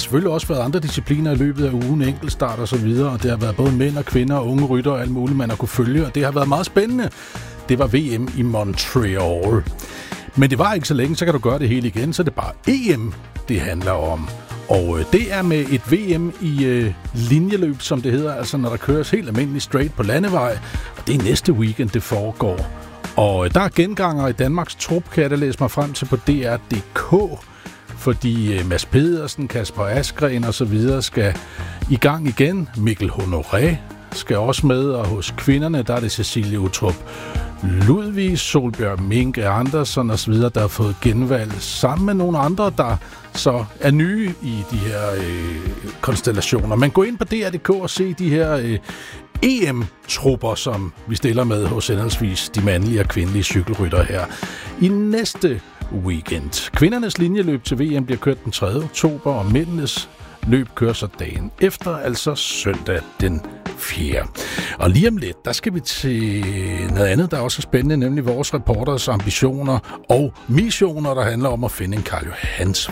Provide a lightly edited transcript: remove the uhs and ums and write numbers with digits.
selvfølgelig også været andre discipliner i løbet af ugen, enkeltstart og så videre, og det har været både mænd og kvinder og unge rytter og alt muligt, man har kunne følge, og det har været meget spændende. Det var VM i Montreal. Men det var ikke så længe, så kan du gøre det hele igen, så det er bare EM, det handler om. Og det er med et VM i linjeløb, som det hedder, altså når der køres helt almindeligt straight på landevej, og det er næste weekend, det foregår. Og der er genganger i Danmarks trup, kan jeg da læse mig frem til på DR.dk, fordi Mads Pedersen, Kasper Askren og så videre skal i gang igen. Mikkel Honoré skal også med, og hos kvinderne, der er det Cecilie Utrup Ludvig, Solbjørg Minke Andersen og så videre, der har fået genvalg sammen med nogle andre, der så er nye i de her konstellationer. Man går ind på DR.dk og se de her EM-trupper, som vi stiller med hos henholdsvis de mandlige og kvindelige cykelrytter her i næste weekend. Kvindernes linjeløb til VM bliver kørt den 3. oktober, og mændenes løb kører så dagen efter, altså søndag den 4. Og lige om lidt, der skal vi til noget andet, der også er spændende, nemlig vores reporters ambitioner og missioner, der handler om at finde en Karl Johans